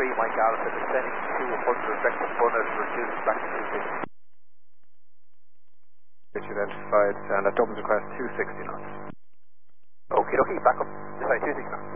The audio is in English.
Mike Alpha, descending to 200, vector bonnet, reduced back to 260. Which identified, and that doubles across 260 knots. Okay, back up, sorry, 260 knots.